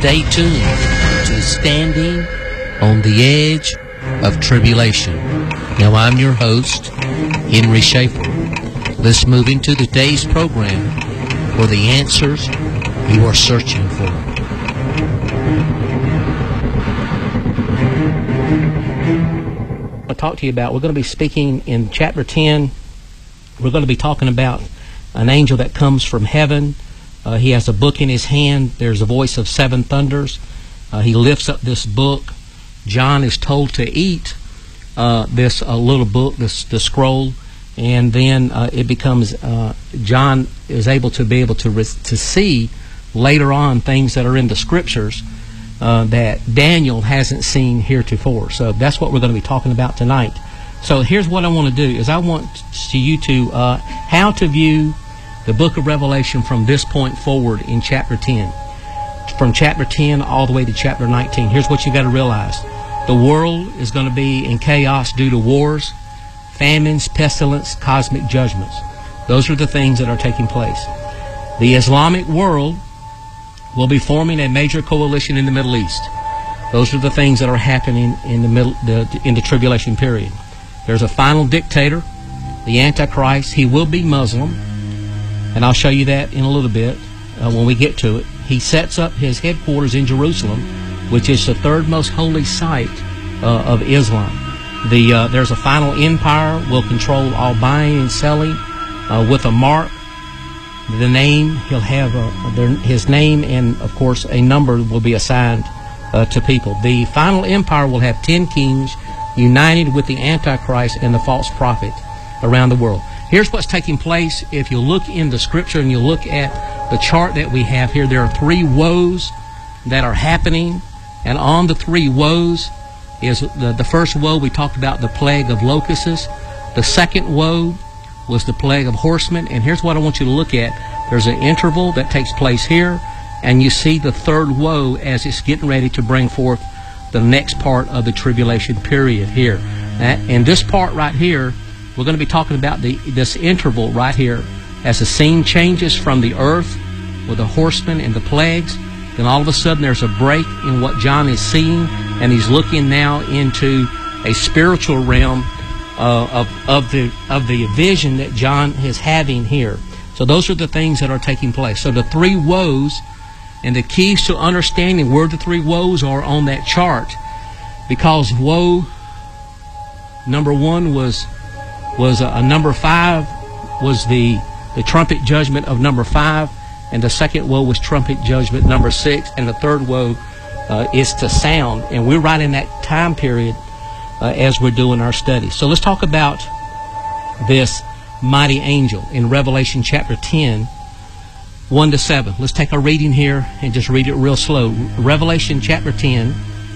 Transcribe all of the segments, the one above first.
stay tuned to Standing on the Edge of Tribulation. Now, I'm your host, Henry Schaefer. Let's move into today's program for the answers you are searching for. I'll talk to you about, we're going to be speaking in chapter 10. We're going to be talking about an angel that comes from heaven. He has a book in his hand. There's a voice of seven thunders. He lifts up this book. John is told to eat this little book, the scroll, and then it becomes John is able to see later on things that are in the scriptures that Daniel hasn't seen heretofore. So that's what we're going to be talking about tonight. So here's what I want to do: is I want you to how to view the book of Revelation from this point forward in chapter 10. From chapter 10 all the way to chapter 19. Here's what you got to realize. The world is going to be in chaos due to wars, famines, pestilence, cosmic judgments. Those are the things that are taking place. The Islamic world will be forming a major coalition in the Middle East. Those are the things that are happening in the tribulation period. There's a final dictator, the Antichrist. He will be Muslim, and I'll show you that in a little bit when we get to it. He sets up his headquarters in Jerusalem, which is the third most holy site of Islam. There's a final empire, will control all buying and selling with a mark. The name, he'll have his name, and of course a number will be assigned to people. The final empire will have 10 kings united with the Antichrist and the false prophet around the world. Here's what's taking place. If you look in the scripture and you look at the chart that we have here, there are three woes that are happening, and on the three woes is the first woe we talked about, the plague of locusts. The second woe was the plague of horsemen, and here's what I want you to look at. There's an interval that takes place here, and you see the third woe as it's getting ready to bring forth the next part of the tribulation period here. And this part right here, we're going to be talking about this interval right here as the scene changes from the earth with the horsemen and the plagues. Then all of a sudden there's a break in what John is seeing, and he's looking now into a spiritual realm of the vision that John is having here. So those are the things that are taking place. So the three woes, and the keys to understanding where the three woes are on that chart, because woe number one was number 5 was the trumpet judgment of number 5, and the second woe was trumpet judgment number 6, and the third woe is to sound. And we're right in that time period as we're doing our study. So let's talk about this mighty angel in Revelation chapter 10, 1 to 7. Let's take our reading here and just read it real slow. Revelation chapter 10.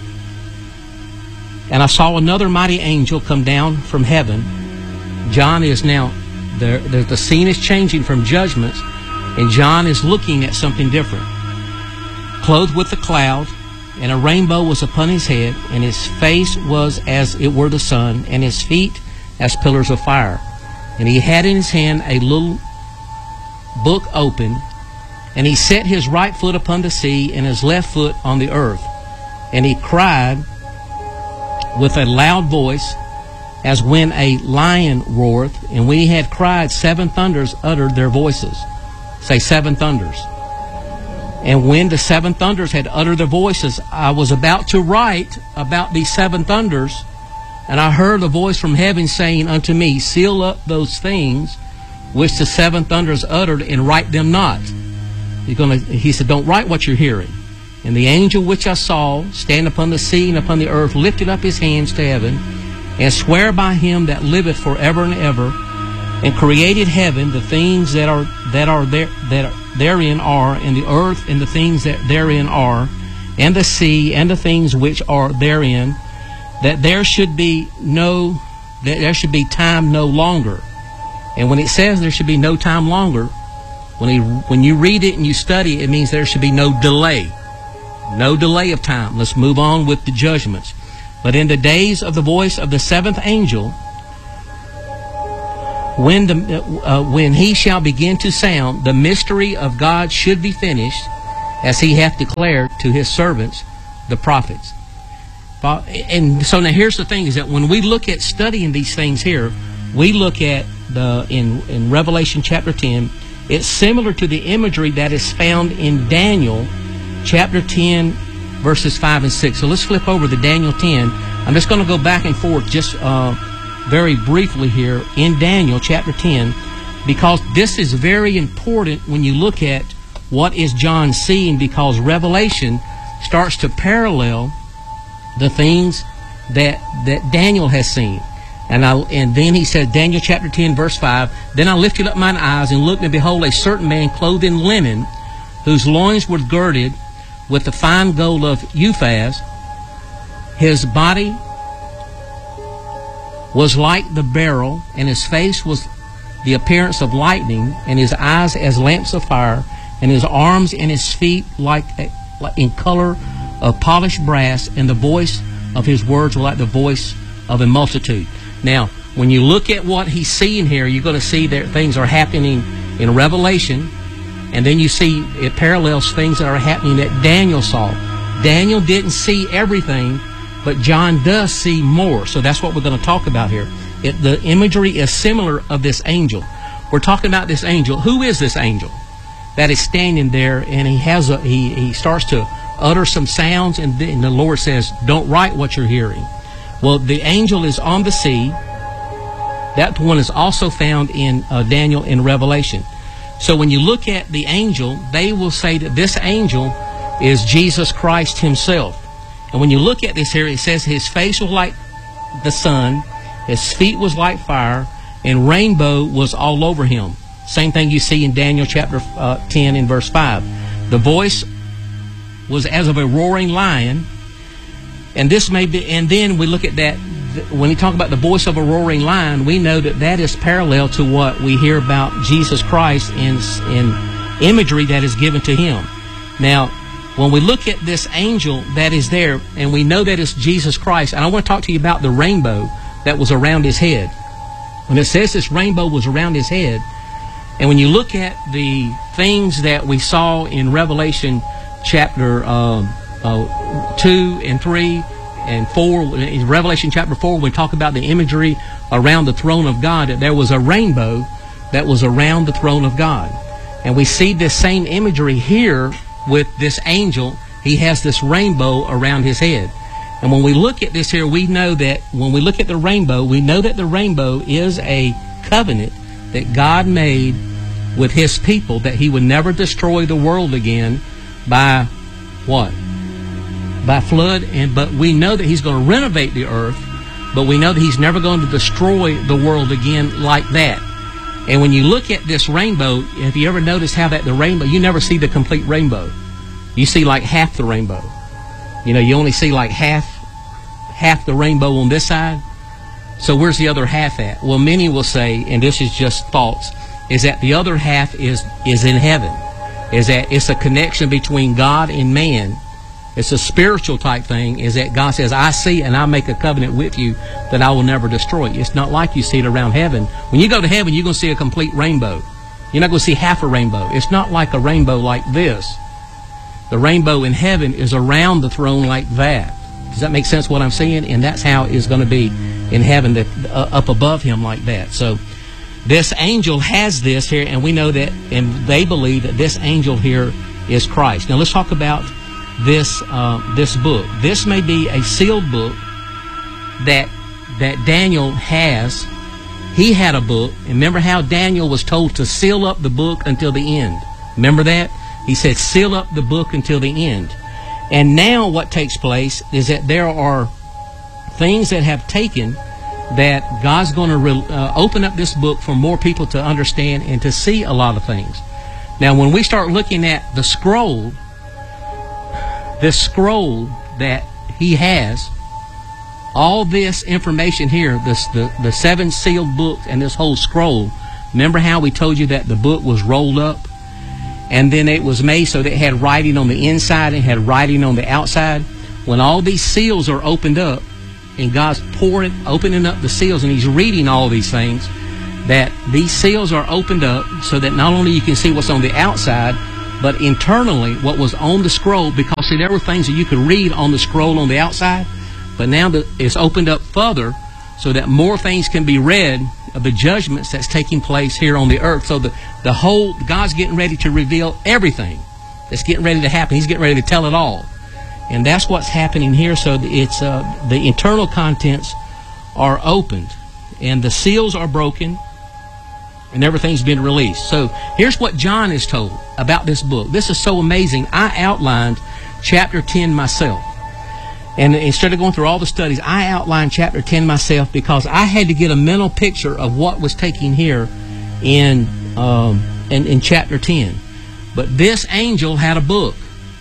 And I saw another mighty angel come down from heaven. John is now, the scene is changing from judgments, and John is looking at something different. Clothed with a cloud, and a rainbow was upon his head, and his face was as it were the sun, and his feet as pillars of fire. And he had in his hand a little book open, and he set his right foot upon the sea, and his left foot on the earth. And he cried with a loud voice, as when a lion roareth. And when he had cried, 7 thunders uttered their voices. Say, 7 thunders. And when the 7 thunders had uttered their voices, I was about to write about these 7 thunders, and I heard a voice from heaven saying unto me, seal up those things which the 7 thunders uttered, and write them not. He said, don't write what you're hearing. And the angel which I saw stand upon the sea and upon the earth lifted up his hands to heaven, and swear by him that liveth forever and ever, and created heaven, the things that therein are, and the earth and the things that therein are, and the sea and the things which are therein, that there should be time no longer. And when it says there should be no time longer, when you read it and you study it, it means there should be no delay. No delay of time. Let's move on with the judgments. But in the days of the voice of the 7th angel, when he shall begin to sound, the mystery of God should be finished, as he hath declared to his servants, the prophets. And so now here's the thing, is that when we look at studying these things here, we look at in Revelation chapter 10, it's similar to the imagery that is found in Daniel chapter 10, verses 5 and 6. So let's flip over to Daniel 10. I'm just going to go back and forth just very briefly here in Daniel chapter 10, because this is very important when you look at what is John seeing, because Revelation starts to parallel the things that Daniel has seen. And then he said, Daniel chapter 10, verse 5, Then I lifted up mine eyes and looked, and behold, a certain man clothed in linen, whose loins were girded with the fine gold of Uphaz. His body was like the beryl, and his face was the appearance of lightning, and his eyes as lamps of fire, and his arms and his feet like in color of polished brass, and the voice of his words were like the voice of a multitude. Now, when you look at what he's seeing here, you're going to see that things are happening in Revelation, and then you see it parallels things that are happening that Daniel saw. Daniel didn't see everything, but John does see more. So that's what we're going to talk about here. The imagery is similar of this angel. We're talking about this angel. Who is this angel that is standing there, and he starts to utter some sounds, and then the Lord says, don't write what you're hearing. Well, the angel is on the sea. That one is also found in Daniel in Revelation. So when you look at the angel, they will say that this angel is Jesus Christ himself. And when you look at this here, it says his face was like the sun, his feet was like fire, and rainbow was all over him. Same thing you see in Daniel chapter 10 in verse 5. The voice was as of a roaring lion. And this may be, and then we look at that, when we talk about the voice of a roaring lion, we know that that is parallel to what we hear about Jesus Christ in imagery that is given to him. Now, when we look at this angel that is there, and we know that it's Jesus Christ, and I want to talk to you about the rainbow that was around his head. When it says this rainbow was around his head, and when you look at the things that we saw in Revelation chapter 2 and 3 and 4, in Revelation chapter 4, we talk about the imagery around the throne of God, that there was a rainbow that was around the throne of God. And we see this same imagery here with this angel. He has this rainbow around his head. And when we look at this here, we know that when we look at the rainbow, we know that the rainbow is a covenant that God made with his people, that he would never destroy the world again by what? By flood. But we know that he's going to renovate the earth, but we know that he's never going to destroy the world again like that. And when you look at this rainbow, have you ever noticed how that the rainbow, you never see the complete rainbow. You see like half the rainbow. You know, you only see like half the rainbow on this side. So where's the other half at? Well, many will say, and this is just thoughts, is that the other half is in heaven. Is that it's a connection between God and man. It's a spiritual type thing, is that God says, I see and I make a covenant with you that I will never destroy you. It's not like you see it around heaven. When you go to heaven, you're going to see a complete rainbow. You're not going to see half a rainbow. It's not like a rainbow like this. The rainbow in heaven is around the throne like that. Does that make sense what I'm saying? And that's how it's going to be in heaven, up above him like that. So this angel has this here, and we know that, and they believe that this angel here is Christ. Now let's talk about this book. This may be a sealed book that Daniel has. He had a book, and remember how Daniel was told to seal up the book until the end. Remember that? He said, seal up the book until the end. And now what takes place is that there are things that have taken, that God's going to open up this book for more people to understand and to see a lot of things. Now, when we start looking at the scroll, this scroll that he has, all this information here, the 7 sealed books and this whole scroll, remember how we told you that the book was rolled up? And then it was made so that it had writing on the inside and had writing on the outside. When all these seals are opened up, and God's opening up the seals, and he's reading all these things, that these seals are opened up so that not only you can see what's on the outside, but internally what was on the scroll, because see, there were things that you could read on the scroll on the outside, but now it's opened up further so that more things can be read of the judgments that's taking place here on the earth. So the whole, God's getting ready to reveal everything that's getting ready to happen. He's getting ready to tell it all. And that's what's happening here. So it's the internal contents are opened, and the seals are broken, and everything's been released. So here's what John is told about this book. This is so amazing. I outlined chapter 10 myself. And instead of going through all the studies, I outlined chapter 10 myself because I had to get a mental picture of what was taking here in chapter 10. But this angel had a book.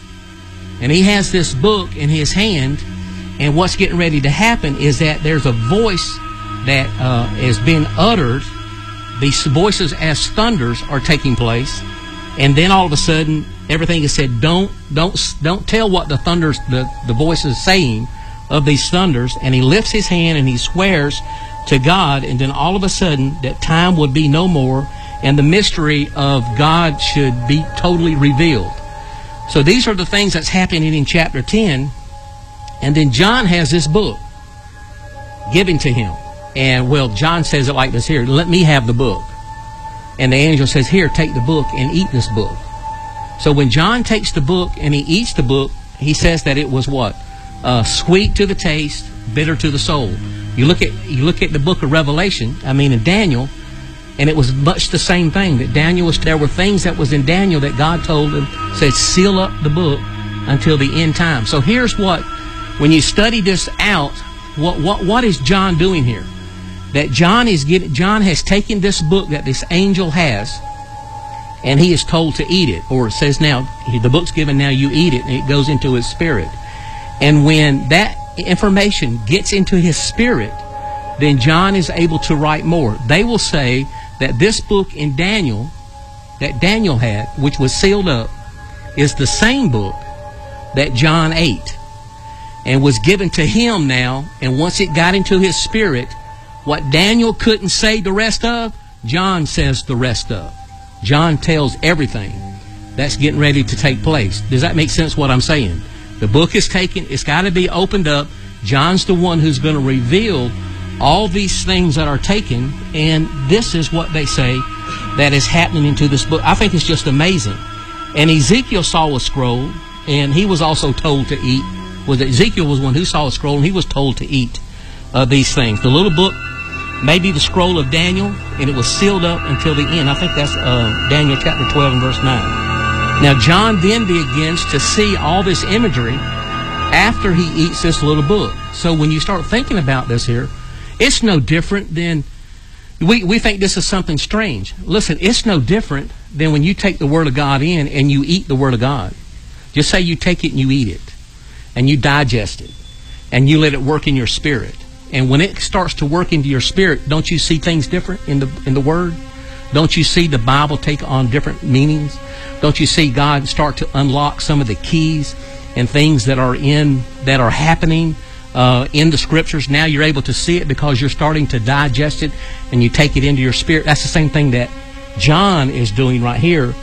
And he has this book in his hand. And what's getting ready to happen is that there's a voice that is being uttered. These voices as thunders are taking place. And then all of a sudden, everything is said, don't tell what the thunders, the voice is saying of these thunders. And he lifts his hand and he swears to God. And then all of a sudden, that time would be no more. And the mystery of God should be totally revealed. So these are the things that's happening in chapter 10. And then John has this book given to him. And, well, John says it like this here, let me have the book. And the angel says, here, take the book and eat this book. So when John takes the book and he eats the book, he says that it was what? Sweet to the taste, bitter to the soul. You look at the book of Revelation, in Daniel, and it was much the same thing. That there were things that was in Daniel that God told him, said, seal up the book until the end time. So here's what, when you study this out, what is John doing here? That John has taken this book that this angel has, and he is told to eat it. Or it says now, the book's given, now you eat it, and it goes into his spirit. And when that information gets into his spirit, then John is able to write more. They will say that this book in Daniel, that Daniel had, which was sealed up, is the same book that John ate and was given to him now. And once it got into his spirit, what Daniel couldn't say the rest of, John says the rest of. John tells everything that's getting ready to take place. Does that make sense what I'm saying? The book is taken, it's got to be opened up. John's the one who's going to reveal all these things that are taken, and this is what they say that is happening into this book. I think it's just amazing. And Ezekiel saw a scroll, and he was also told to eat. Ezekiel was one who saw a scroll, and he was told to eat these things. The little book, maybe the scroll of Daniel, and it was sealed up until the end. I think that's Daniel chapter 12 and verse 9. Now John then begins to see all this imagery after he eats this little book. So when you start thinking about this here, it's no different than, we think this is something strange. Listen, it's no different than when you take the Word of God in and you eat the Word of God. Just say you take it and you eat it, and you digest it, and you let it work in your spirit. And when it starts to work into your spirit, don't you see things different in the Word? Don't you see the Bible take on different meanings? Don't you see God start to unlock some of the keys and things that are happening in the Scriptures? Now you're able to see it because you're starting to digest it and you take it into your spirit. That's the same thing that John is doing right here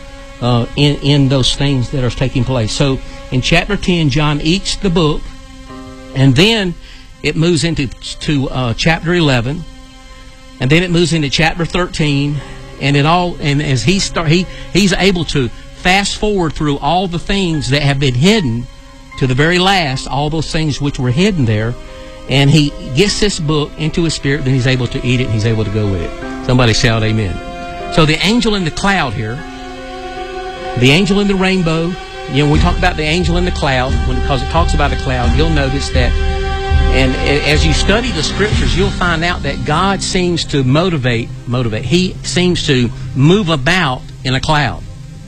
in those things that are taking place. So in chapter 10, John eats the book, and then it moves into chapter 11, and then it moves into chapter 13, and as he's able to fast forward through all the things that have been hidden to the very last, all those things which were hidden there, and he gets this book into his spirit, then he's able to eat it, and he's able to go with it. Somebody shout amen. So the angel in the cloud here, the angel in the rainbow, when we talk about the angel in the cloud, because it talks about a cloud, you'll notice that, and as you study the Scriptures, you'll find out that God seems to motivate. He seems to move about in a cloud.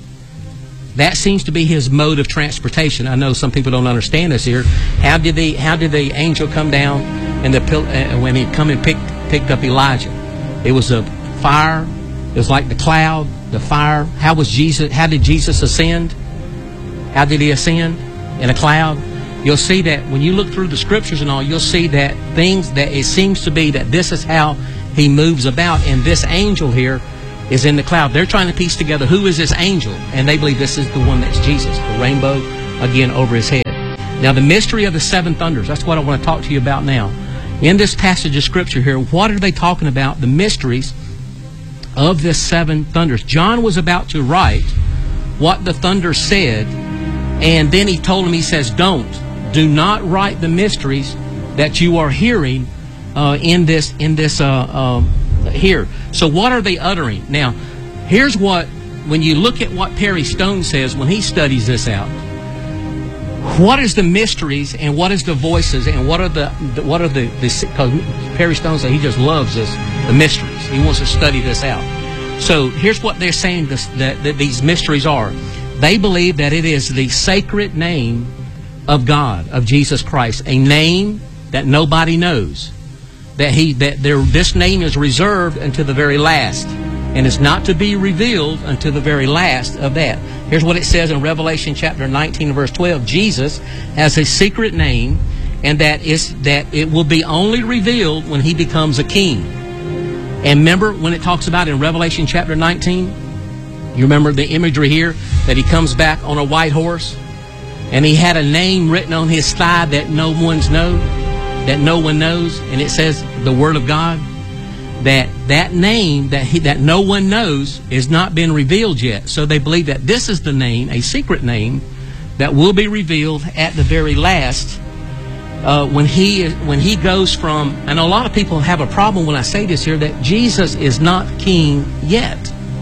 That seems to be his mode of transportation. I know some people don't understand this here. How did the angel come down and when he come and picked up Elijah? It was a fire. It was like the cloud, the fire. How did Jesus ascend? How did he ascend? In a cloud. You'll see that when you look through the Scriptures and all, you'll see that things that it seems to be that this is how he moves about. And this angel here is in the cloud. They're trying to piece together who is this angel, and they believe this is the one that's Jesus, the rainbow, again, over his head. Now, the mystery of the seven thunders, that's what I want to talk to you about now. In this passage of Scripture here, what are they talking about? The mysteries of this seven thunders. John was about to write what the thunder said, and then he told him, he says, do not write the mysteries that you are hearing in this here. So what are they uttering? Now, here's what, when you look at what Perry Stone says when he studies this out, what is the mysteries and what is the voices and what are the because Perry Stone says he just loves this, the mysteries. He wants to study this out. So here's what they're saying that these mysteries are. They believe that it is the sacred name of God, of Jesus Christ, a name that nobody knows. This name is reserved until the very last, and is not to be revealed until the very last of that. Here's what it says in Revelation chapter 19, verse 12. Jesus has a secret name, and that it will be only revealed when he becomes a king. And remember when it talks about in Revelation chapter 19, you remember the imagery here, that he comes back on a white horse, and he had a name written on his thigh that no one knows, and it says the Word of God. That name that no one knows has not been revealed yet. So they believe that this is the name, a secret name, that will be revealed at the very last when he goes from. And a lot of people have a problem when I say this here, that Jesus is not king yet.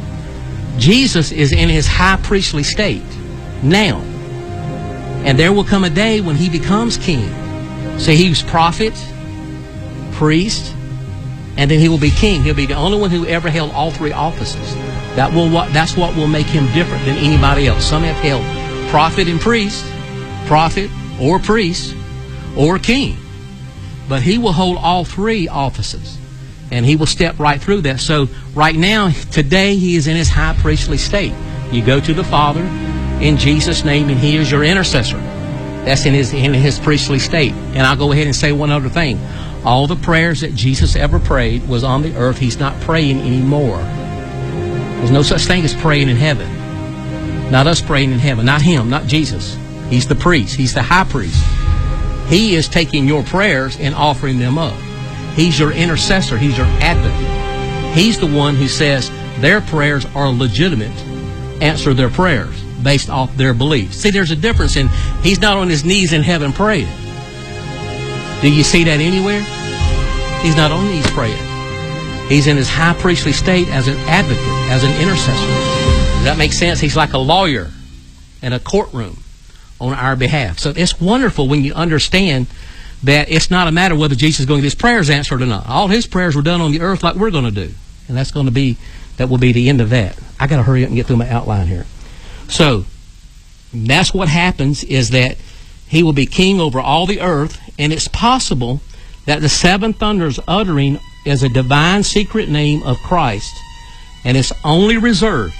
Jesus is in his high priestly state now, and there will come a day when he becomes king. So he was prophet, priest, and then he will be king. He'll be the only one who ever held all three offices. That's what will make him different than anybody else. Some have held prophet and priest, prophet or priest or king. But he will hold all three offices, and he will step right through that. So right now, today, he is in his high priestly state. You go to the Father in Jesus' name, and he is your intercessor. That's in his priestly state. And I'll go ahead and say one other thing. All the prayers that Jesus ever prayed was on the earth. He's not praying anymore. There's no such thing as praying in heaven. Not us praying in heaven. Not him, not Jesus. He's the priest. He's the high priest. He is taking your prayers and offering them up. He's your intercessor. He's your advocate. He's the one who says their prayers are legitimate. Answer their prayers based off their beliefs. See, there's a difference in, he's not on his knees in heaven praying. Do you see that anywhere? He's not on knees praying. He's in his high priestly state as an advocate, as an intercessor. Does that make sense? He's like a lawyer in a courtroom on our behalf. So it's wonderful when you understand that it's not a matter whether Jesus is going to get his prayers answered or not. All his prayers were done on the earth like we're going to do. And that will be the end of that. I got to hurry up and get through my outline here. So that's what happens, is that he will be king over all the earth, and it's possible that the seven thunders uttering is a divine secret name of Christ, and it's only reserved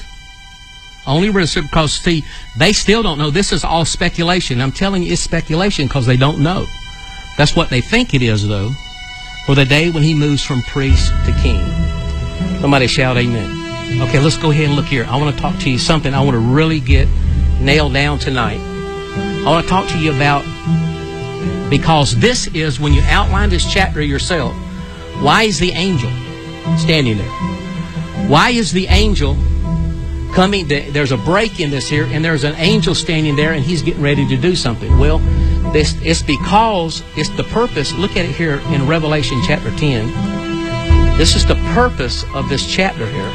because, see, they still don't know. This is all speculation. I'm telling you, it's speculation because they don't know. That's what they think it is, though, for the day when he moves from priest to king. Somebody shout amen. Okay, let's go ahead and look here. I want to talk to you something I want to really get nailed down tonight. I want to talk to you about, because this is, when you outline this chapter yourself, why is the angel standing there? Why is the angel coming? There's a break in this here, and there's an angel standing there, and he's getting ready to do something. Well, it's because it's the purpose. Look at it here in Revelation chapter 10. This is the purpose of this chapter here.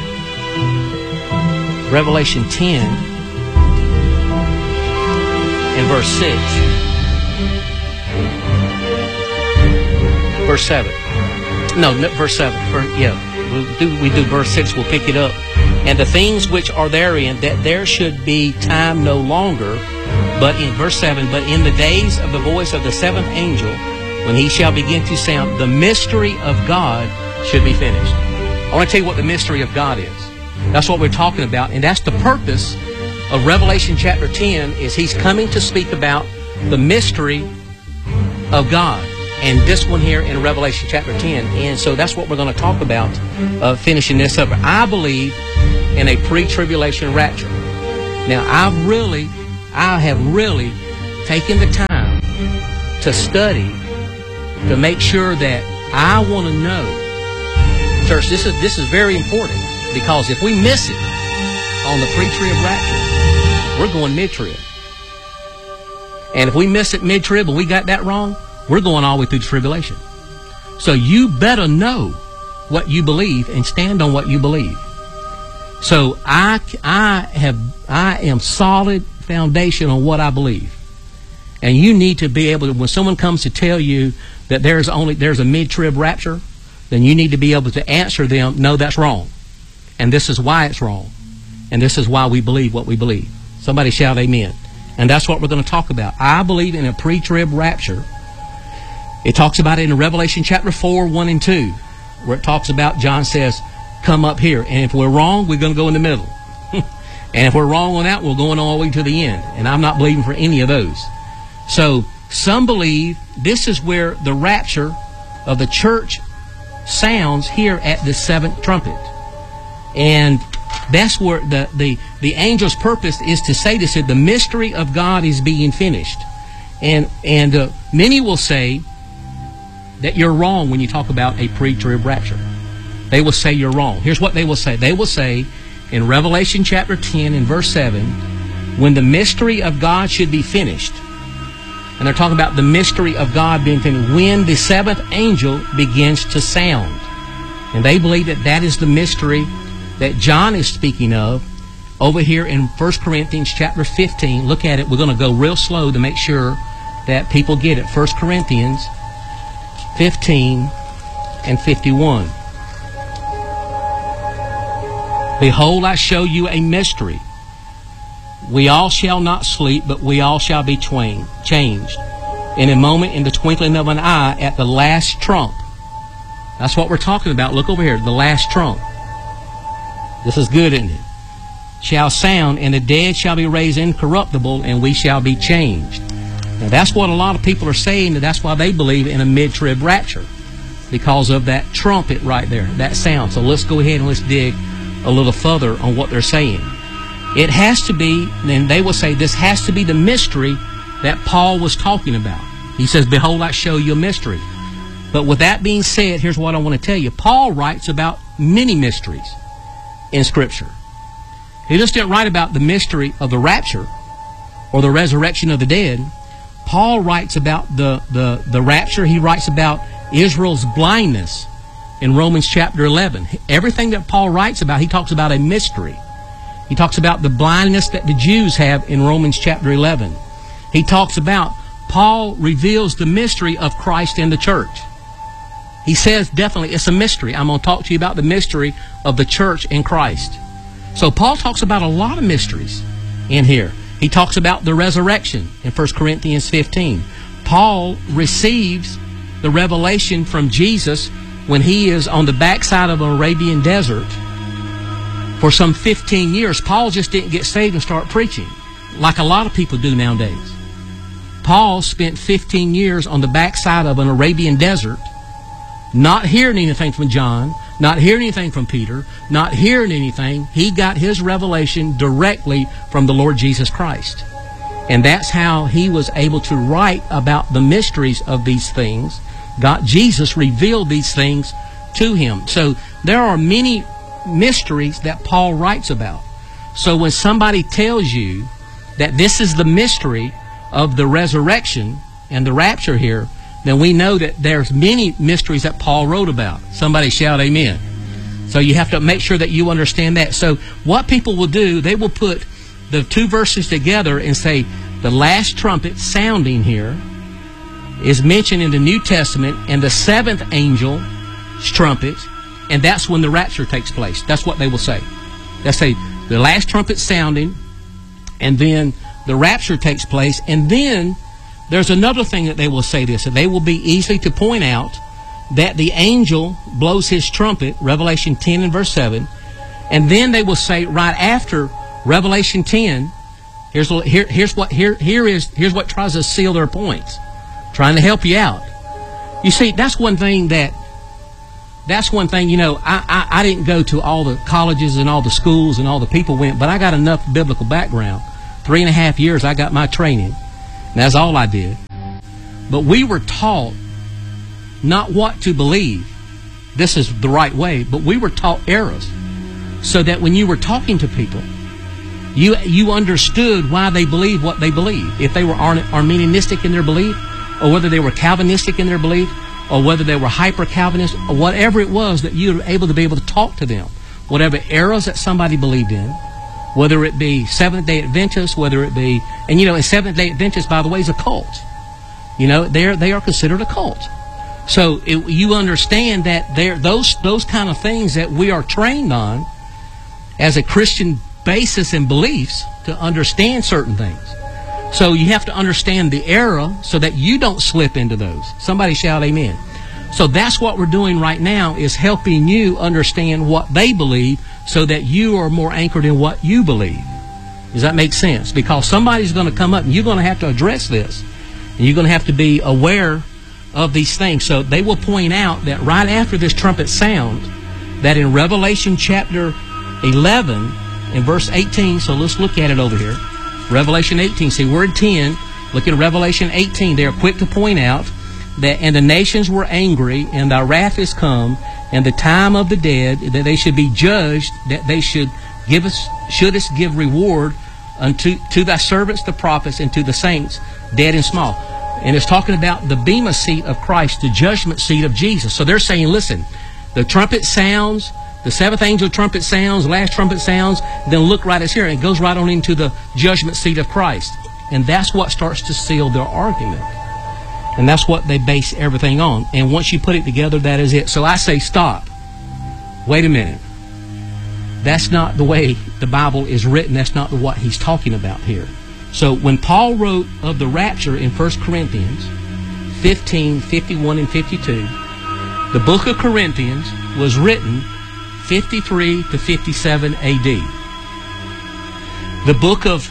Revelation 10 and verse 6. Verse 7. No, verse 7. We do verse 6, we'll pick it up. And the things which are therein, that there should be time no longer, but in verse 7, but in the days of the voice of the seventh angel, when he shall begin to sound, the mystery of God should be finished. I want to tell you what the mystery of God is. That's what we're talking about, and that's the purpose of Revelation chapter 10, is he's coming to speak about the mystery of God. And this one here in Revelation chapter 10. And so that's what we're going to talk about, finishing this up. I believe in a pre-tribulation rapture. Now, I have really taken the time to study to make sure that I want to know. Church, this is very important, because if we miss it on the pre-trib rapture, we're going mid-trib. And if we miss it mid-trib and we got that wrong, we're going all the way through the tribulation. So you better know what you believe and stand on what you believe. So I am solid foundation on what I believe. And you need to be able to, when someone comes to tell you that there's a mid-trib rapture, then you need to be able to answer them, no, that's wrong. And this is why it's wrong. And this is why we believe what we believe. Somebody shout amen. And that's what we're going to talk about. I believe in a pre-trib rapture. It talks about it in Revelation chapter 4, 1 and 2, where it talks about, John says, come up here. And if we're wrong, we're going to go in the middle. And if we're wrong on that, we're going all the way to the end. And I'm not believing for any of those. So some believe this is where the rapture of the church sounds here at the seventh trumpet. And that's where the angel's purpose is to say this, that the mystery of God is being finished. And many will say that you're wrong when you talk about a pre-trib rapture. They will say you're wrong. Here's what they will say. They will say in Revelation chapter 10 and verse 7, when the mystery of God should be finished, and they're talking about the mystery of God being finished, when the seventh angel begins to sound. And they believe that that is the mystery that John is speaking of over here in 1 Corinthians chapter 15. Look at it. We're going to go real slow to make sure that people get it. 1 Corinthians 15 and 51. Behold, I show you a mystery. We all shall not sleep, but we all shall be changed. In a moment, in the twinkling of an eye, at the last trump. That's what we're talking about. Look over here, the last trump. This is good, isn't it? Shall sound, and the dead shall be raised incorruptible, and we shall be changed. Now, that's what a lot of people are saying, and that's why they believe in a mid-trib rapture, because of that trumpet right there, that sound. So let's go ahead and let's dig a little further on what they're saying. It has to be, and they will say this has to be the mystery that Paul was talking about. He says, behold, I show you a mystery. But with that being said, here's what I want to tell you. Paul writes about many mysteries in Scripture. He just didn't write about the mystery of the rapture or the resurrection of the dead. Paul writes about the rapture. He writes about Israel's blindness in Romans chapter 11. Everything that Paul writes about, he talks about a mystery. He talks about the blindness that the Jews have in Romans chapter 11. He talks about, Paul reveals the mystery of Christ in the church. He says definitely it's a mystery. I'm going to talk to you about the mystery of the church in Christ. So Paul talks about a lot of mysteries in here. He talks about the resurrection in 1 Corinthians 15. Paul receives the revelation from Jesus when he is on the backside of an Arabian desert for some 15 years. Paul just didn't get saved and start preaching like a lot of people do nowadays. Paul spent 15 years on the backside of an Arabian desert, not hearing anything from John, not hearing anything from Peter, not hearing anything. He got his revelation directly from the Lord Jesus Christ. And that's how he was able to write about the mysteries of these things. Jesus revealed these things to him. So there are many mysteries that Paul writes about. So when somebody tells you that this is the mystery of the resurrection and the rapture here, then we know that there's many mysteries that Paul wrote about. Somebody shout amen. So you have to make sure that you understand that. So what people will do, they will put the two verses together and say the last trumpet sounding here is mentioned in the New Testament, and the seventh angel's trumpet, and that's when the rapture takes place. That's what they will say. They'll say the last trumpet sounding, and then the rapture takes place. And then there's another thing that they will say this, that they will be easy to point out that the angel blows his trumpet, Revelation 10 and verse 7, and then they will say right after Revelation 10, here's what tries to seal their points, trying to help you out. You see, that's one thing that that's one thing, I didn't go to all the colleges and all the schools and all the people went, but I got enough biblical background. 3.5 years I got my training. And that's all I did. But we were taught not what to believe. This is the right way, but we were taught errors. So that when you were talking to people, you understood why they believe what they believe. If they were Arminianistic in their belief, or whether they were Calvinistic in their belief, or whether they were hyper-Calvinist, or whatever it was, that you were able to talk to them. Whatever errors that somebody believed in, whether it be Seventh-day Adventists, whether it be... And and Seventh-day Adventists, by the way, is a cult. They are considered a cult. So you understand that those kind of things that we are trained on as a Christian basis and beliefs to understand certain things. So you have to understand the error so that you don't slip into those. Somebody shout amen. So that's what we're doing right now, is helping you understand what they believe so that you are more anchored in what you believe. Does that make sense? Because somebody's going to come up and you're going to have to address this. And you're going to have to be aware of these things. So they will point out that right after this trumpet sound, that in Revelation chapter 11 and verse 18, so let's look at it over here. Revelation 18, see we're in 10, look at Revelation 18, they are quick to point out that, and the nations were angry, and thy wrath is come, and the time of the dead, that they should be judged, that they shouldest give reward unto thy servants the prophets, and to the saints, dead and small. And it's talking about the bema seat of Christ, the judgment seat of Jesus. So they're saying, listen, the trumpet sounds, the seventh angel trumpet sounds, last trumpet sounds, then look right as here, and it goes right on into the judgment seat of Christ. And that's what starts to seal their argument. And that's what they base everything on. And once you put it together, that is it. So I say, stop. Wait a minute. That's not the way the Bible is written. That's not what he's talking about here. So when Paul wrote of the rapture in 1 Corinthians 15, 51 and 52, the book of Corinthians was written 53 to 57 AD. The book of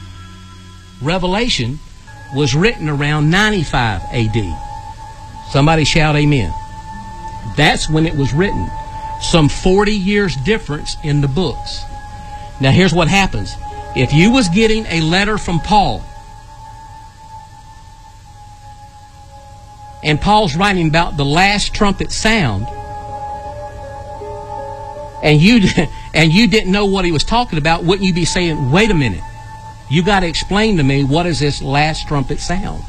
Revelation was written around 95 AD. Somebody shout amen. That's when it was written. Some 40 years difference in the books. Now here's what happens. If you was getting a letter from Paul, and Paul's writing about the last trumpet sound, and you didn't know what he was talking about, wouldn't you be saying, wait a minute, you got to explain to me, what is this last trumpet sound?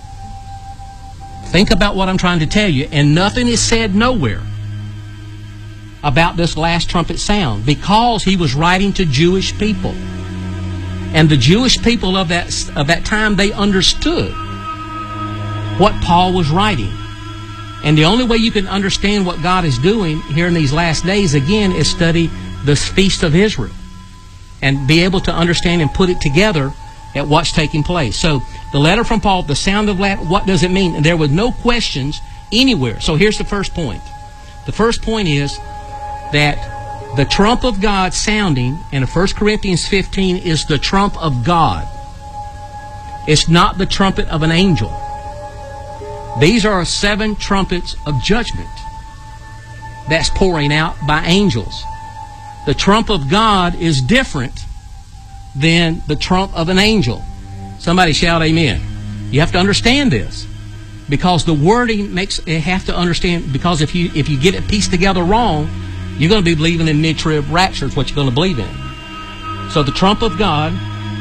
Think about what I'm trying to tell you. And nothing is said nowhere about this last trumpet sound, because he was writing to Jewish people. And the Jewish people of that time, they understood what Paul was writing. And the only way you can understand what God is doing here in these last days, again, is study the Feast of Israel and be able to understand and put it together at what's taking place. So the letter from Paul, the sound of what does it mean? And there was no questions anywhere. So here's the first point. The first point is that the trump of God sounding in 1 Corinthians 15 is the trump of God. It's not the trumpet of an angel. These are 7 trumpets of judgment that's pouring out by angels. The trump of God is different than the trump of an angel. Somebody shout amen. You have to understand this, because the wording makes you have to understand, because if you get it pieced together wrong, you're going to be believing in mid-trib rapture is what you're going to believe in. So the trump of God.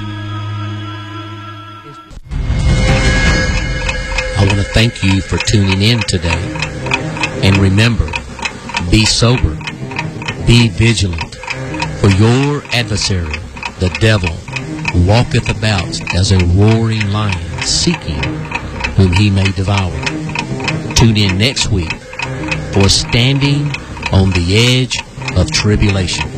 I want to thank you for tuning in today. And remember, be sober, be vigilant, for your adversary, the devil, walketh about as a roaring lion, seeking whom he may devour. Tune in next week for Standing on the Edge of Tribulation.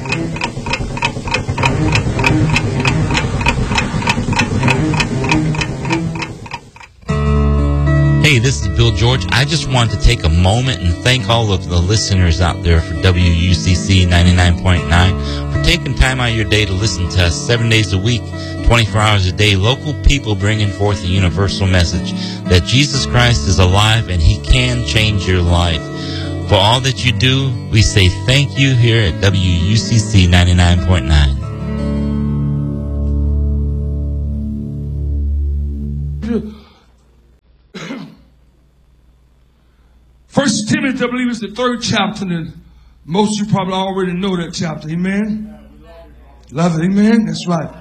Hey, this is Bill George. I just wanted to take a moment and thank all of the listeners out there for WUCC 99.9 for taking time out of your day to listen to us 7 days a week, 24 hours a day. Local people bringing forth a universal message that Jesus Christ is alive and He can change your life. For all that you do, we say thank you here at WUCC 99.9. 1 Timothy, I believe, is the 3rd chapter, and most of you probably already know that chapter. Amen? Love it. Amen? That's right.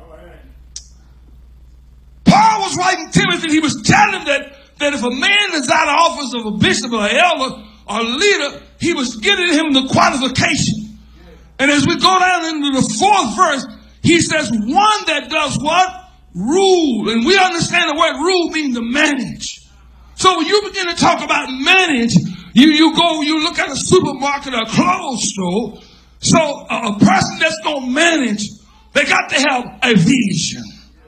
Paul was writing Timothy. He was telling him that if a man is out of office of a bishop or an elder or a leader, he was giving him the qualification. And as we go down into the 4th verse, he says, one that does what? Rule. And we understand the word rule means to manage. So when you begin to talk about manage, you look at a supermarket or a clothes store. So a person that's going to manage, they got to have a vision.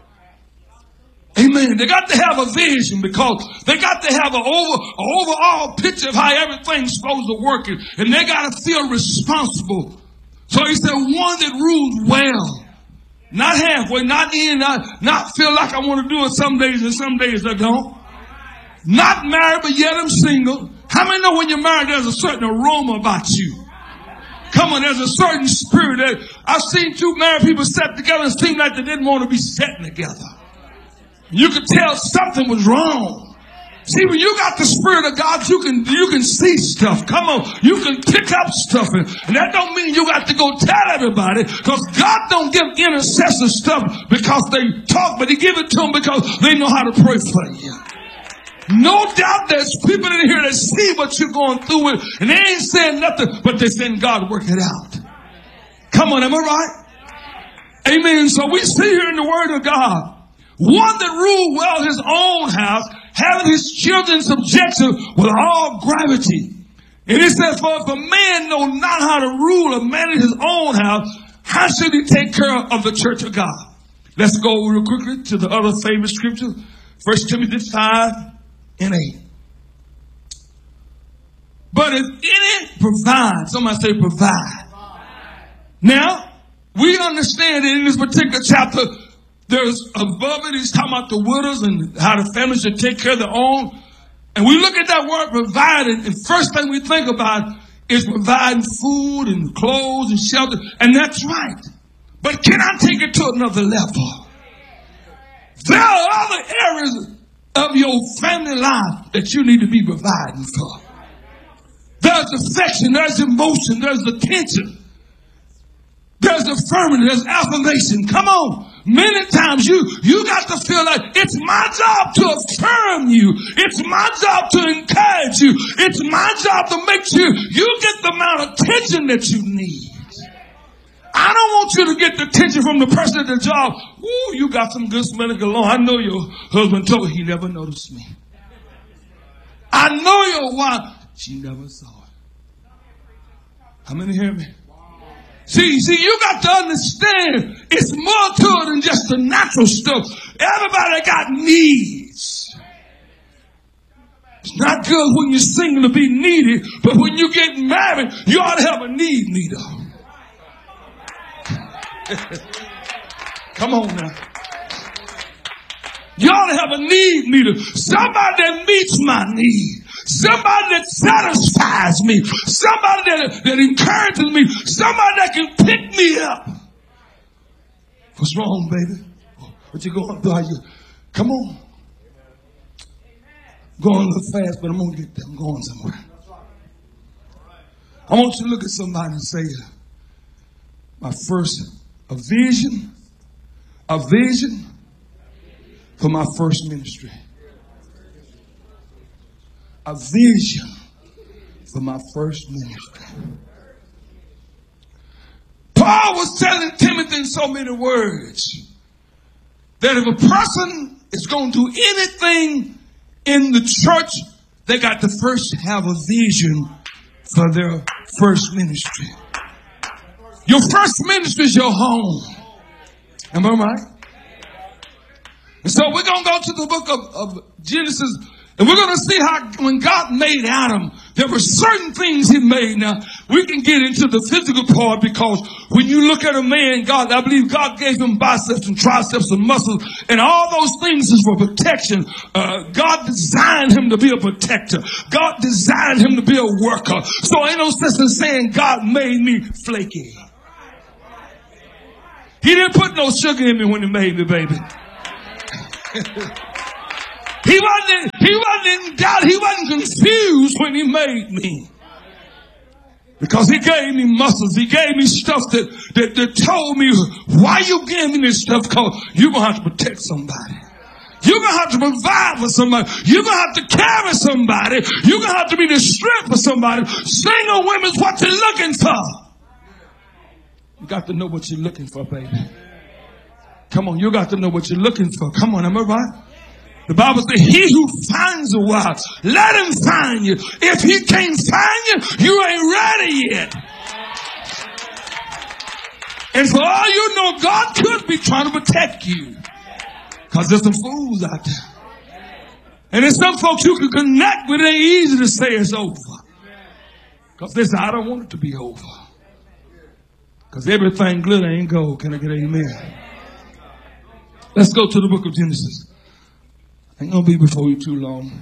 Amen. They got to have a vision because they got to have an overall picture of how everything's supposed to work. And they got to feel responsible. So he said, one that rules well. Not halfway, not feel like I want to do it some days and some days I don't. Not married, but yet I'm single. How many know when you're married, there's a certain aroma about you? Come on, there's a certain spirit. That I've seen 2 married people sat together and seemed like they didn't want to be sitting together. You could tell something was wrong. See, when you got the Spirit of God, you can see stuff. Come on, you can pick up stuff. And that don't mean you got to go tell everybody, because God don't give intercessors stuff because they talk, but he give it to them because they know how to pray for you. No doubt there's people in here that see what you're going through with, and they ain't saying nothing, but they're saying, God, work it out. Come on, am I right? Amen. So we see here in the Word of God, one that ruled well his own house, having his children in subjection with all gravity. And it says, for if a man know not how to rule or manage his own house, how should he take care of the church of God? Let's go real quickly to the other favorite scripture, 1 Timothy 5:8. But if any provide, somebody say provide. Now, we understand that in this particular chapter, there's above it, he's talking about the widows and how the families should take care of their own. And we look at that word providing, and first thing we think about is providing food and clothes and shelter. And that's right. But can I take it to another level? There are other areas of your family life that you need to be providing for. There's affection, there's emotion, there's attention. There's affirmation, there's affirmation. Come on. Many times you got to feel like it's my job to affirm you. It's my job to encourage you. It's my job to make sure you get the amount of attention that you need. I don't want you to get the attention from the person at the job. Ooh, you got some good smelling cologne. I know your husband told you he never noticed me. I know your wife, she never saw it. How many hear me? See, you got to understand it's more to it than just the natural stuff. Everybody got needs. It's not good when you're single to be needy, but when you get married, you ought to have a need meter. Come on now. You ought to have a need meter. Somebody that meets my need. Somebody that satisfies me. Somebody that encourages me. Somebody that can pick me up. What's wrong, baby? What you going through? Come on. Going a little fast, but I'm going to get there. I'm going somewhere. I want you to look at somebody and say, a vision for my first ministry. A vision for my first ministry. Paul was telling Timothy in so many words that if a person is going to do anything in the church, they got to first have a vision for their first ministry. Your first ministry is your home. Am I right? And so we're going to go to the book of Genesis, and we're going to see how when God made Adam, There were certain things he made. Now, we can get into the physical part because when you look at a man, God, I believe God gave him biceps and triceps and muscles, and all those things is for protection. God designed him to be a protector. God designed him to be a worker. So ain't no sense in saying God made me flaky. He didn't put no sugar in me when he made me, baby. He wasn't in doubt. He wasn't confused when he made me. Because he gave me muscles. He gave me stuff that told me, why you gave me this stuff? Because you're going to have to protect somebody. You're going to have to provide for somebody. You're going to have to carry somebody. You're going to have to be the strength for somebody. Single women's what you're looking for. You got to know what you're looking for, baby. Come on, you got to know what you're looking for. Come on, am I right? The Bible says, he who finds a wife, let him find you. If he can't find you, you ain't ready yet. And for all you know, God could be trying to protect you. Because there's some fools out there. And there's some folks you can connect with. It ain't easy to say it's over. Because they say, I don't want it to be over. Because everything glitter ain't gold. Can I get an amen? Let's go to the book of Genesis. Ain't gonna be before you too long.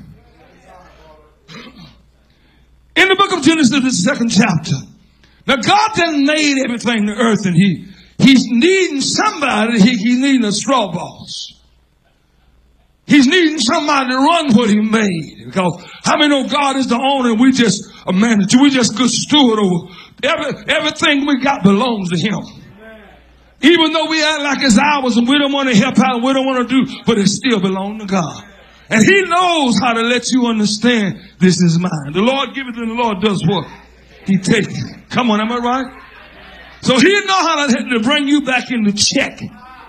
In the book of Genesis, the 2nd chapter. Now God done made everything the earth, and he's needing somebody. He's needing a straw boss. He's needing somebody to run what he made. Because how many know God is the owner and we just a manager? We just good steward over everything we got belongs to him. Even though we act like it's ours and we don't want to help out and we don't want to do, but it still belongs to God. And he knows how to let you understand this is mine. The Lord give it and the Lord does what? He takes it. Come on, am I right? So he know how to bring you back into check.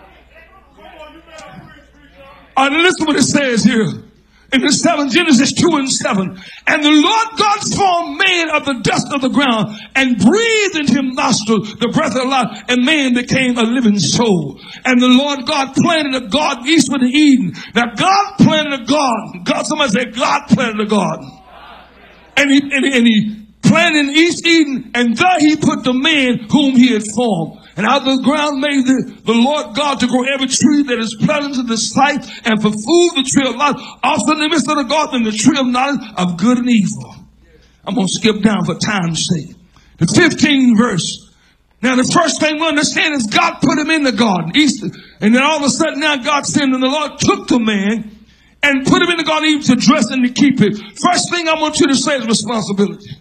Listen what it says here. In the 7th, Genesis 2 and 7. And the Lord God formed man of the dust of the ground and breathed into him nostrils the breath of life, and man became a living soul. And the Lord God planted a garden eastward in Eden. Now God planted a garden. God, somebody say God planted a garden. And he planted in East Eden, and there he put the man whom he had formed. And out of the ground made the Lord God to grow every tree that is pleasant to the sight, and for food the tree of life. Also in the midst of the garden the tree of knowledge of good and evil. I'm going to skip down for time's sake. The 15th verse. Now the first thing we understand is God put him in the garden. And then all of a sudden now God sinned, and the Lord took the man and put him in the garden even to dress and to keep it. First thing I want you to say is responsibility.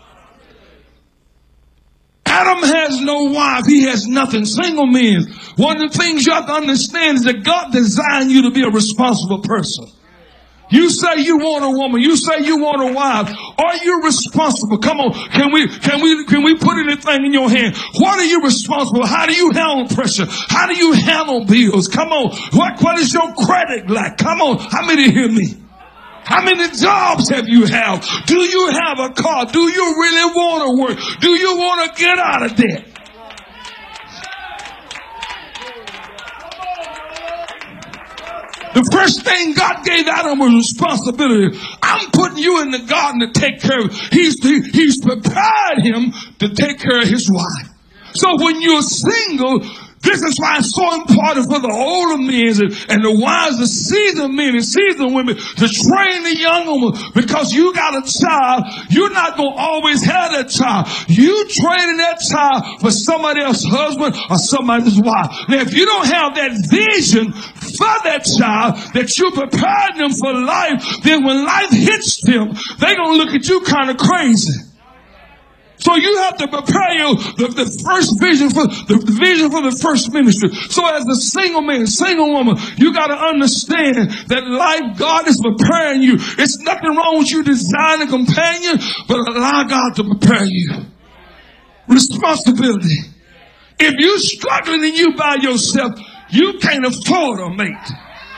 Adam has no wife. He has nothing. Single men. One of the things you have to understand is that God designed you to be a responsible person. You say you want a woman. You say you want a wife. Are you responsible? Come on. Can we put anything in your hand? What are you responsible? How do you handle pressure? How do you handle bills? Come on. What is your credit like? Come on. How many hear me? How many jobs have you had? Do you have a car? Do you really want to work? Do you want to get out of debt? The first thing God gave Adam was responsibility. I'm putting you in the garden to take care of. He's prepared him to take care of his wife. So when you're single, this is why it's so important for the older men and the wives, the seasoned men and seasoned women to train the younger ones. Because you got a child, you're not going to always have that child. You training that child for somebody else's husband or somebody's wife. Now, if you don't have that vision for that child, that you prepared them for life, then when life hits them, they're going to look at you kind of crazy. So you have to prepare the first vision for the first ministry. So as a single man, single woman, you got to understand that life, God is preparing you. It's nothing wrong with you designing a companion, but allow God to prepare you. Responsibility. If you're struggling and you by yourself, you can't afford a mate.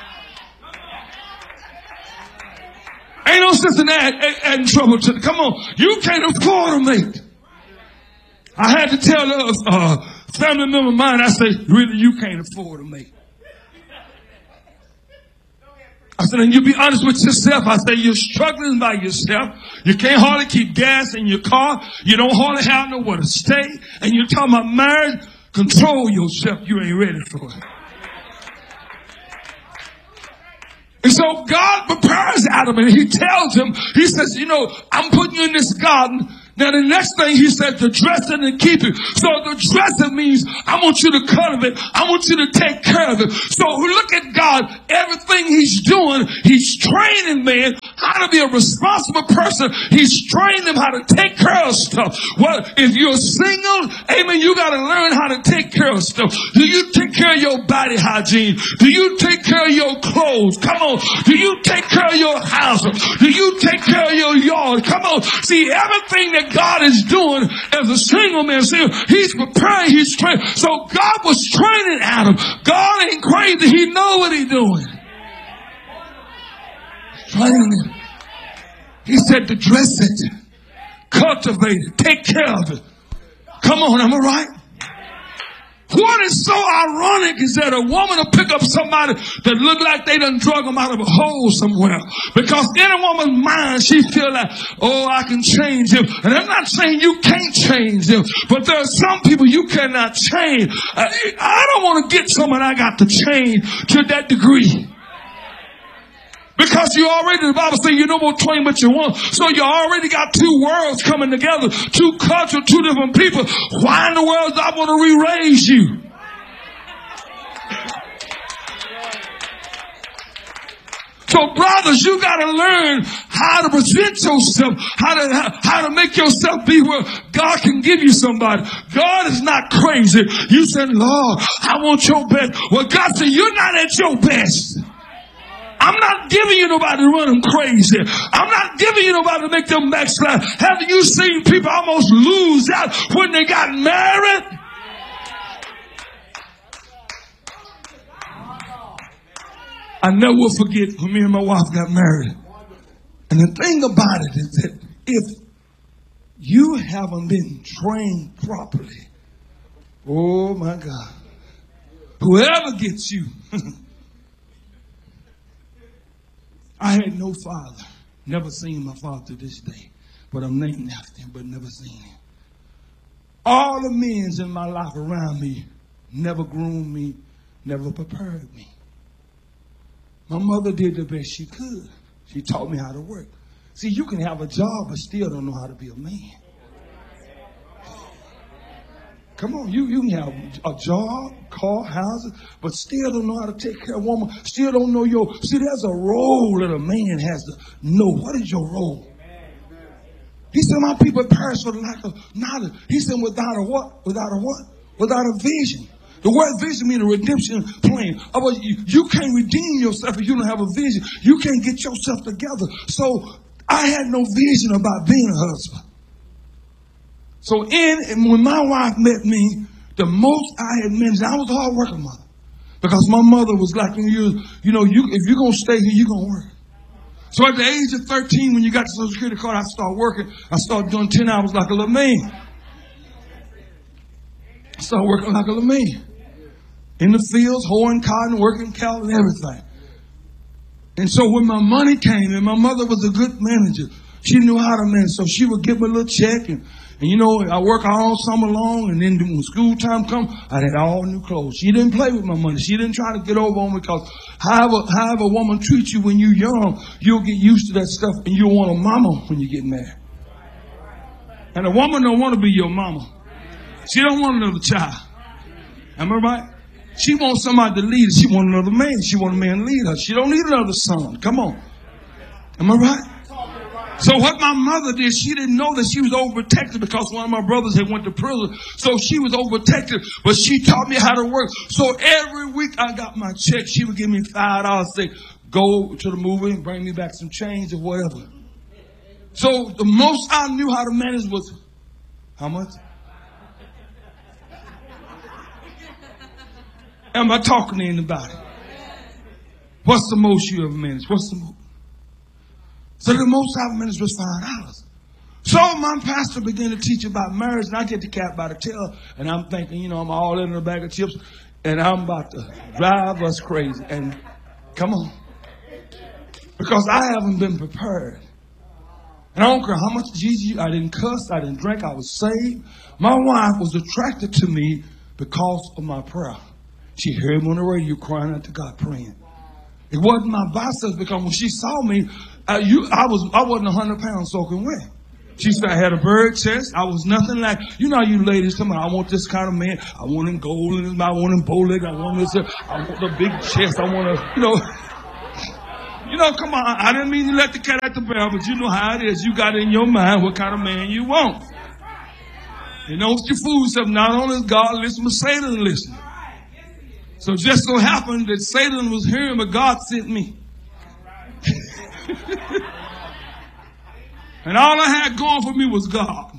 Ain't no sense in adding trouble to. Come on, you can't afford a mate. I had to tell a family member of mine, I said, really, you can't afford a mate. I said, and you be honest with yourself. I said, you're struggling by yourself. You can't hardly keep gas in your car. You don't hardly have nowhere to stay. And you're talking about marriage. Control yourself. You ain't ready for it. And so God prepares Adam and he tells him, he says, you know, I'm putting you in this garden. Now the next thing he said, to dress it and keep it. So the dressing means I want you to cultivate. I want you to take care of it. So look at God. Everything he's doing, he's training man how to be a responsible person. He's training them how to take care of stuff. Well, if you're single, amen, you got to learn how to take care of stuff. Do you take care of your body hygiene? Do you take care of your clothes? Come on. Do you take care of your house? Do you take care of your yard? Come on. See, everything that God is doing as a single man, he's preparing, he's training. So God was training Adam. God ain't crazy. He know what he's doing. Training him. He said to dress it, cultivate it, take care of it. Come on, am I right? What is so ironic is that a woman will pick up somebody that look like they done drug them out of a hole somewhere. Because in a woman's mind, she feel like, oh, I can change him. And I'm not saying you can't change him, but there are some people you cannot change. I don't want to get someone I got to change to that degree. Because you already, the Bible says, you know more twain but you one. So you already got two worlds coming together, two cultures, two different people. Why in the world do I want to re-raise you? So brothers, you got to learn how to present yourself, how to make yourself be where God can give you somebody. God is not crazy. You said, Lord, I want your best. Well, God said, you're not at your best. I'm not giving you nobody to run them crazy. I'm not giving you nobody to make them backslide. Haven't you seen people almost lose out when they got married? I never will forget when me and my wife got married. And the thing about it is that if you haven't been trained properly, oh my God, whoever gets you, I had no father. Never seen my father to this day. But I'm named after him, but never seen him. All the men in my life around me never groomed me, never prepared me. My mother did the best she could. She taught me how to work. See, you can have a job but still don't know how to be a man. Come on, you can have a job, car, houses, but still don't know how to take care of a woman. Still don't know see, there's a role that a man has to know. What is your role? He said, my people perish for the lack of knowledge. He said, without a what? Without a what? Without a vision. The word vision means a redemption plan. Otherwise, you can't redeem yourself if you don't have a vision. You can't get yourself together. So I had no vision about being a husband. So when my wife met me, the most I had managed, I was a hard working mother. Because my mother was like, if you're going to stay here, you're going to work. So at the age of 13, when you got the Social Security card, I started working. I started doing 10 hours like a little man. I started working like a little man. In the fields, hoeing cotton, working cattle and everything. And so when my money came in, my mother was a good manager. She knew how to manage. So she would give me a little check and I work all summer long, and then when school time come, I had all new clothes. She didn't play with my money. She didn't try to get over on me because however a woman treats you when you're young, you'll get used to that stuff and you'll want a mama when you get married. And a woman don't want to be your mama. She don't want another child. Am I right? She wants somebody to lead her. She wants another man. She wants a man to lead her. She don't need another son. Come on. Am I right? So what my mother did, she didn't know that she was overprotected because one of my brothers had went to prison. So she was overprotected, but she taught me how to work. So every week I got my check. She would give me $5, say, go to the movie and bring me back some change or whatever. So the most I knew how to manage was, how much? Am I talking to anybody? What's the most you ever managed? What's the most? So the most I've managed was $5. So my pastor began to teach about marriage, and I get the cat by the tail, and I'm thinking, I'm all in a bag of chips, and I'm about to drive us crazy. And come on. Because I haven't been prepared. And I don't care how much Jesus, I didn't cuss, I didn't drink, I was saved. My wife was attracted to me because of my prayer. She heard me on the radio crying out to God, praying. It wasn't my biceps, because when she saw me, I wasn't 100 pounds soaking wet. She said I had a bird chest. I was nothing like, you know, you ladies come on, I want this kind of man. I want him gold in his mouth. I want him bow-legged. I want the big chest. I want to, you know, come on. I didn't mean to let the cat out the bag, but you know how it is. You got in your mind what kind of man you want. You know, what you fool yourself. Not only is God listening, but Satan listening. So it just so happened that Satan was hearing, but God sent me. And all I had going for me was God.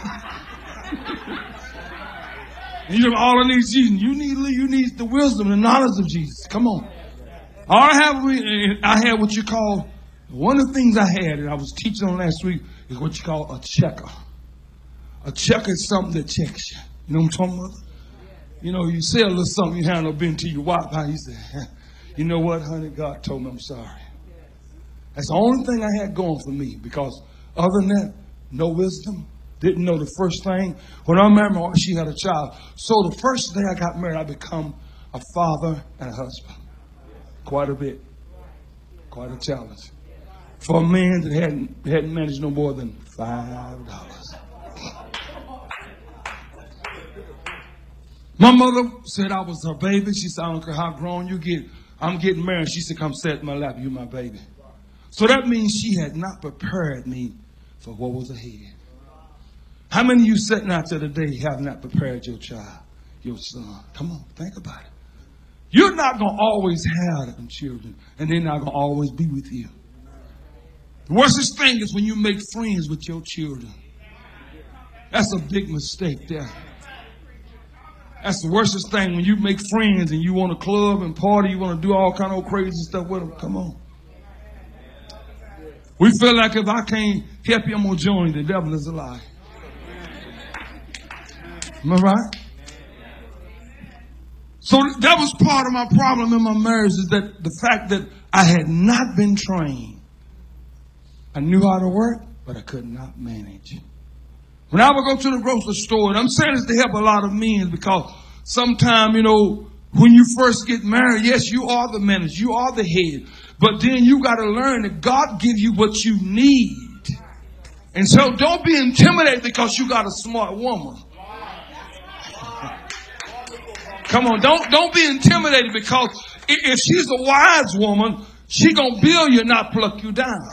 And you know, all I need is Jesus. You need the wisdom and the knowledge of Jesus. Come on. All I had what you call, one of the things I had, and I was teaching on last week, is what you call a checker. A checker is something that checks you. You know what I'm talking about? You know, you say a little something, you handle been to your wife. How you say, you know what, honey, God told me I'm sorry. That's the only thing I had going for me, because other than that, no wisdom. Didn't know the first thing. When I married my wife, she had a child. So the first day I got married, I become a father and a husband. Quite a bit. Quite a challenge. For a man that hadn't managed no more than $5. My mother said I was her baby. She said, I don't care how grown you get. I'm getting married. She said, come sit in my lap. You're my baby. So that means she had not prepared me for what was ahead. How many of you sitting out there today have not prepared your child, your son? Come on, think about it. You're not going to always have them children, and they're not going to always be with you. The worst thing is when you make friends with your children. That's a big mistake there. That's the worst thing, when you make friends and you want to club and party, you want to do all kind of crazy stuff with them. Come on. We feel like if I can't help you, I'm going to join. The devil is a lie. Am I right? So that was part of my problem in my marriage, is that the fact that I had not been trained. I knew how to work, but I could not manage. When I would go to the grocery store, and I'm saying this to help a lot of men, because sometimes, you know, when you first get married, yes, you are the manager, you are the head. But then you got to learn that God gives you what you need. And so don't be intimidated because you got a smart woman. Come on, don't be intimidated, because if she's a wise woman, she gonna build you, not pluck you down.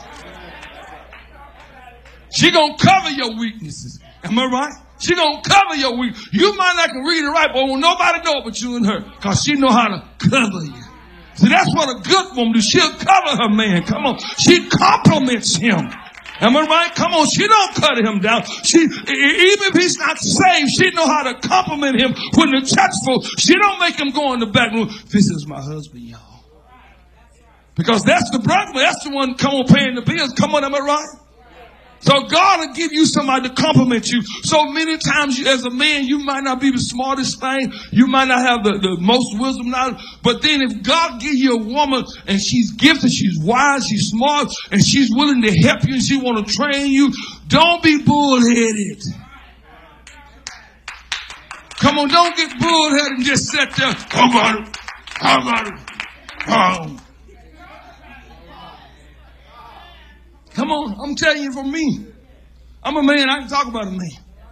She gonna cover your weaknesses. Am I right? She gonna cover your weaknesses. You might not can read it right, but won't nobody know but you and her, because she know how to cover you. See, that's what a good woman does. She'll cover her man. Come on. She compliments him. Am I right? Come on. She don't cut him down. Even if he's not saved, she know how to compliment him when the church full. She don't make him go in the back room. This is my husband, y'all. Because that's the brother. That's the one come on paying the bills. Come on, am I right? So God will give you somebody to compliment you. So many times as a man, you might not be the smartest thing. You might not have the most wisdom knowledge. But then if God gives you a woman and she's gifted, she's wise, she's smart, and she's willing to help you and she want to train you, don't be bullheaded. Come on, don't get bullheaded and just sit there. How about it? Oh. Come on, I'm telling you, for me, I'm a man, I can talk about a man.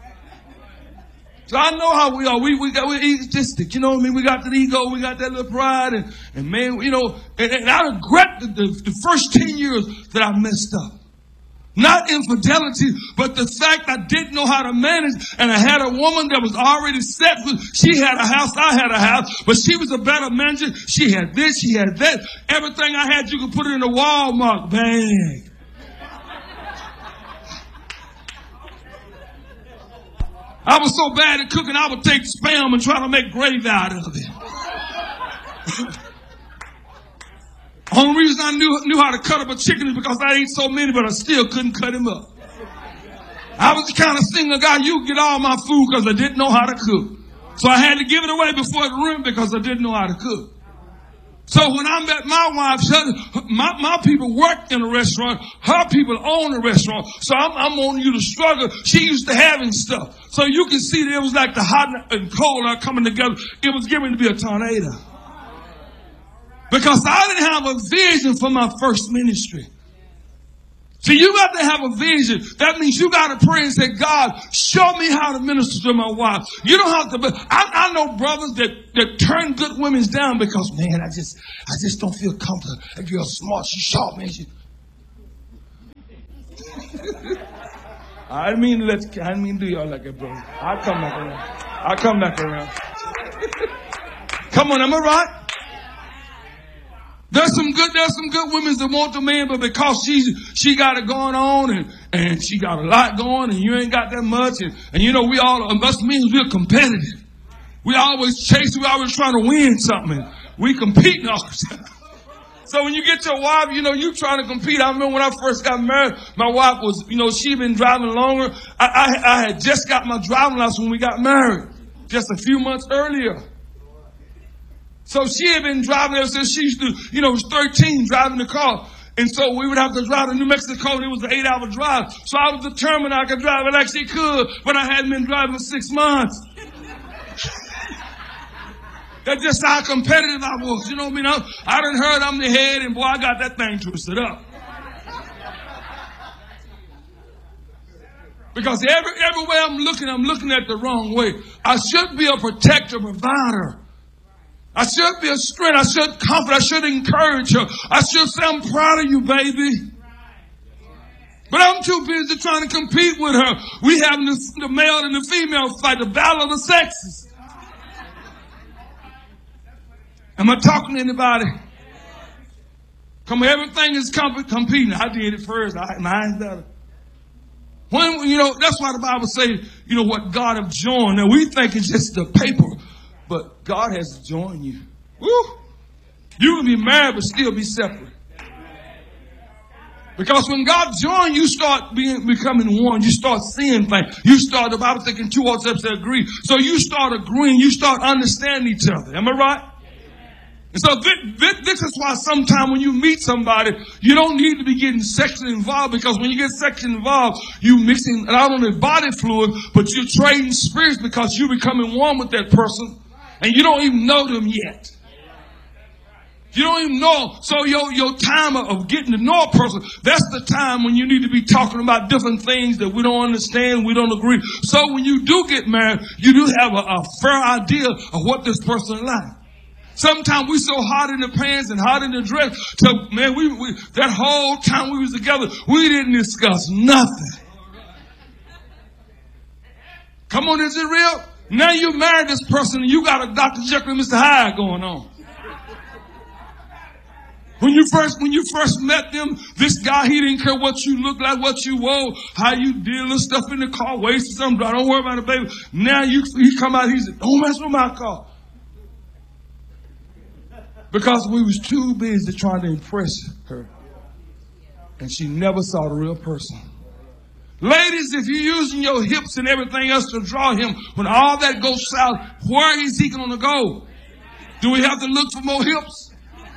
So I know how we are. We're egotistic, you know what I mean? We got that ego, we got that little pride, and man, you know, and I regret the first 10 years that I messed up. Not infidelity, but the fact I didn't know how to manage, and I had a woman that was already set with, she had a house, I had a house, but she was a better manager. She had this, she had that. Everything I had, you could put it in a Walmart bag. I was so bad at cooking, I would take spam and try to make gravy out of it. Only reason I knew how to cut up a chicken is because I ate so many, but I still couldn't cut him up. I was the kind of single guy, you get all my food because I didn't know how to cook. So I had to give it away before it ruined because I didn't know how to cook. So when I met my wife, my people worked in a restaurant. Her people own a restaurant. So I'm wanting you to struggle. She used to having stuff. So you can see that it was like the hot and cold are coming together. It was getting to be a tornado. Because I didn't have a vision for my first ministry. See, you got to have a vision. That means you got to pray and say, God, show me how to minister to my wife. You don't have to. I know brothers that turn good women down because, man, I just don't feel comfortable. That girl's smart. She's sharp, man. I didn't mean to do y'all like that, brother. I'll come back around. Come on, am I right? There's some good women that want the man, but because she got it going on and she got a lot going and you ain't got that much and you know, us men, we're competitive. We always chase, we always trying to win something. We competing all the time. So when you get your wife, you know, you trying to compete. I remember when I first got married, my wife was, you know, she'd been driving longer. I had just got my driving license when we got married, just a few months earlier. So she had been driving ever since she used to, you know, was 13 driving the car. And so we would have to drive to New Mexico, and it was an 8-hour drive. So I was determined I could drive it like she could, but I hadn't been driving for 6 months. That's just how competitive I was. You know what I mean? I done heard I'm the head, and boy, I got that thing twisted up. Because everywhere I'm looking at the wrong way. I should be a protector, provider. I should be a strength. I should comfort. I should encourage her. I should say, I'm proud of you, baby. But I'm too busy trying to compete with her. We have the male and the female fight, the battle of the sexes. Am I talking to anybody? Come on, everything is competing. I did it first. Mine's better. When, you know, that's why the Bible says, you know, what God have joined. Now we think it's just the paper. But God has joined you. Woo! You can be married but still be separate. Because when God joins you, start becoming one. You start seeing things. You start, the Bible thinking two or steps that agree. So you start agreeing. You start understanding each other. Am I right? And so this is why sometimes when you meet somebody, you don't need to be getting sexually involved, because when you get sexually involved, you mixing not only body fluid, but you're trading spirits because you're becoming one with that person. And you don't even know them yet. You don't even know. So your time of getting to know a person, that's the time when you need to be talking about different things that we don't understand, we don't agree. So when you do get married, you do have a fair idea of what this person is like. Sometimes we so hot in the pants and hot in the dress. So, man, we that whole time we was together, we didn't discuss nothing. Come on, is it real? Now you married this person and you got a Dr. Jekyll and Mr. Hyde going on. When you first met them, this guy, he didn't care what you look like, what you wore, how you deal with stuff in the car, wasting something. Don't worry about it, baby. Now he come out, he said, don't mess with my car. Because we was too busy trying to impress her. And she never saw the real person. Ladies, if you're using your hips and everything else to draw him, when all that goes south, where is he going to go? Do we have to look for more hips?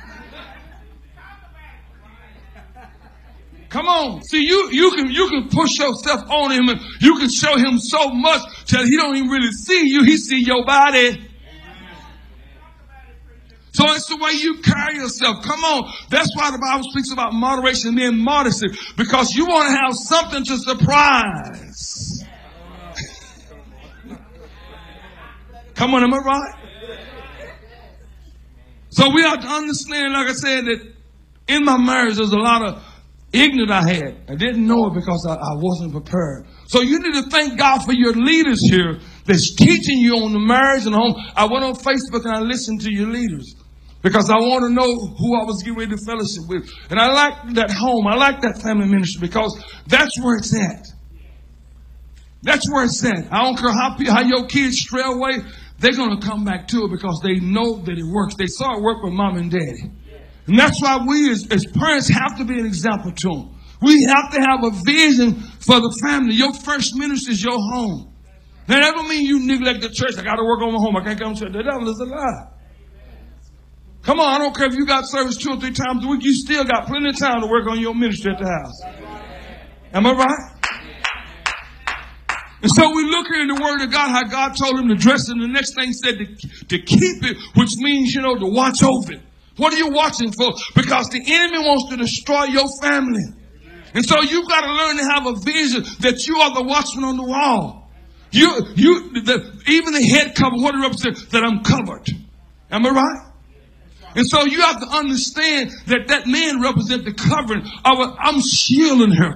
Come on. See, you can push yourself on him and you can show him so much till he don't even really see you. He see your body. So it's the way you carry yourself. Come on. That's why the Bible speaks about moderation and then modesty. Because you want to have something to surprise. Come on, am I right? So we have to understand, like I said, that in my marriage there's a lot of ignorance I had. I didn't know it because I wasn't prepared. So you need to thank God for your leaders here that's teaching you on the marriage and home. I went on Facebook and I listened to your leaders. Because I want to know who I was getting ready to fellowship with. And I like that home. I like that family ministry because that's where it's at. That's where it's at. I don't care how your kids stray away. They're going to come back to it because they know that it works. They saw it work with mom and daddy. And that's why we as parents have to be an example to them. We have to have a vision for the family. Your first ministry is your home. Now, that don't mean you neglect the church. I got to work on my home. I can't come to church. The devil is a lie. Come on, I don't care if you got service 2 or 3 times a week. You still got plenty of time to work on your ministry at the house. Am I right? And so we look here in the Word of God, how God told him to dress it. And the next thing he said to keep it, which means, to watch over it. What are you watching for? Because the enemy wants to destroy your family. And so you've got to learn to have a vision that you are the watchman on the wall. Even the head cover, what it represents, that I'm covered. Am I right? And so you have to understand that man represents the covering of I'm shielding her.